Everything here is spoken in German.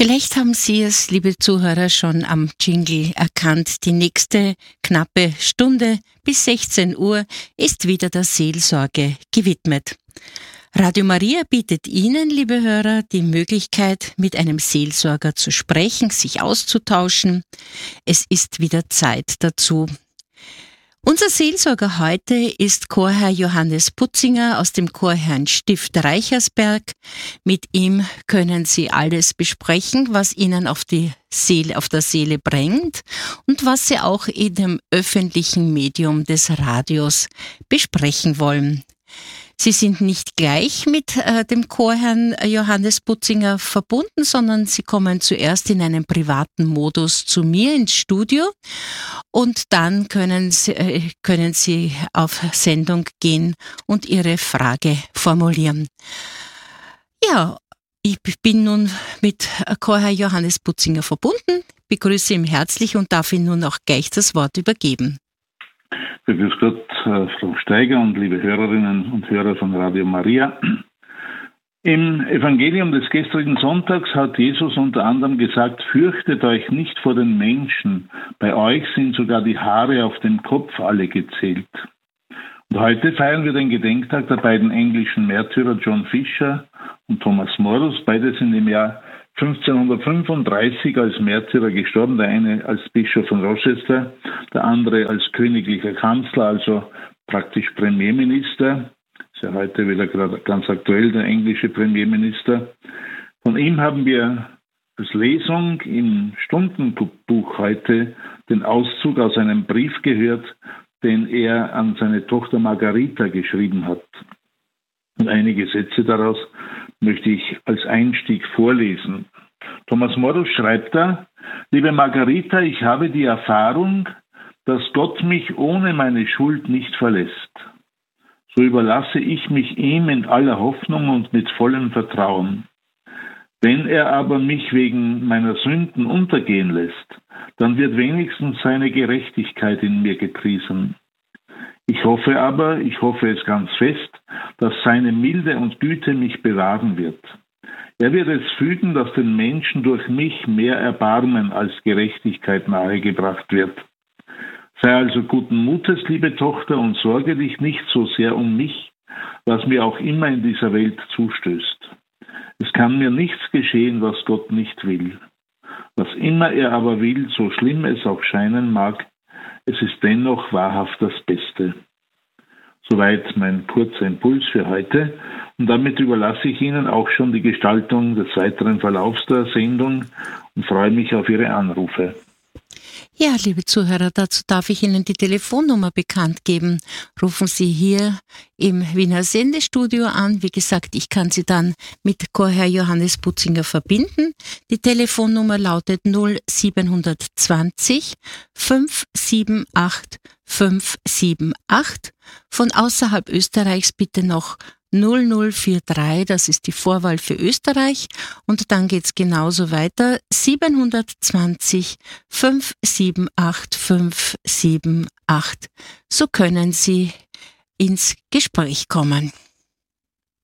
Vielleicht haben Sie es, liebe Zuhörer, schon am Jingle erkannt. Die nächste knappe Stunde bis 16 Uhr ist wieder der Seelsorge gewidmet. Radio Maria bietet Ihnen, liebe Hörer, die Möglichkeit, mit einem Seelsorger zu sprechen, sich auszutauschen. Es ist wieder Zeit dazu. Unser Seelsorger heute ist Chorherr Johannes Putzinger aus dem Chorherrenstift Reichersberg. Mit ihm können Sie alles besprechen, was Ihnen auf der Seele brennt und was Sie auch in dem öffentlichen Medium des Radios besprechen wollen. Sie sind nicht gleich mit dem Chorherrn Johannes Putzinger verbunden, sondern Sie kommen zuerst in einem privaten Modus zu mir ins Studio und dann können Sie auf Sendung gehen und Ihre Frage formulieren. Ja, ich bin nun mit Chorherr Johannes Putzinger verbunden, begrüße ihn herzlich und darf Ihnen nun auch gleich das Wort übergeben. Grüß Gott, Frau Steiger und liebe Hörerinnen und Hörer von Radio Maria. Im Evangelium des gestrigen Sonntags hat Jesus unter anderem gesagt, fürchtet euch nicht vor den Menschen, bei euch sind sogar die Haare auf dem Kopf alle gezählt. Und heute feiern wir den Gedenktag der beiden englischen Märtyrer John Fisher und Thomas Morus. Beide sind im Jahr 1535 als Märtyrer gestorben, der eine als Bischof von Rochester, der andere als königlicher Kanzler, also praktisch Premierminister. Ist ja heute wieder gerade ganz aktuell, der englische Premierminister. Von ihm haben wir als Lesung im Stundenbuch heute den Auszug aus einem Brief gehört, den er an seine Tochter Margarita geschrieben hat. Und einige Sätze daraus möchte ich als Einstieg vorlesen. Thomas Morus schreibt da: Liebe Margarita, ich habe die Erfahrung, dass Gott mich ohne meine Schuld nicht verlässt. So überlasse ich mich ihm in aller Hoffnung und mit vollem Vertrauen. Wenn er aber mich wegen meiner Sünden untergehen lässt, dann wird wenigstens seine Gerechtigkeit in mir gepriesen. Ich hoffe es ganz fest, dass seine Milde und Güte mich bewahren wird. Er wird es fügen, dass den Menschen durch mich mehr Erbarmen als Gerechtigkeit nahegebracht wird. Sei also guten Mutes, liebe Tochter, und sorge dich nicht so sehr um mich, was mir auch immer in dieser Welt zustößt. Es kann mir nichts geschehen, was Gott nicht will. Was immer er aber will, so schlimm es auch scheinen mag, es ist dennoch wahrhaft das Beste. Soweit mein kurzer Impuls für heute. Und damit überlasse ich Ihnen auch schon die Gestaltung des weiteren Verlaufs der Sendung und freue mich auf Ihre Anrufe. Ja, liebe Zuhörer, dazu darf ich Ihnen die Telefonnummer bekannt geben. Rufen Sie hier im Wiener Sendestudio an. Wie gesagt, ich kann Sie dann mit Chorherr Johannes Putzinger verbinden. Die Telefonnummer lautet 0720 578 578. Von außerhalb Österreichs bitte noch 0043, das ist die Vorwahl für Österreich, und dann geht's genauso weiter, 720 578 578. So können Sie ins Gespräch kommen.